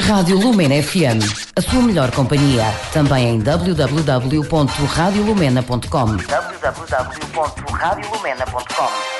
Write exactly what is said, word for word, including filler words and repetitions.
Rádio Lumena F M, a sua melhor companhia. Também em w w w ponto radio lumena ponto com. w w w ponto radio lumena ponto com.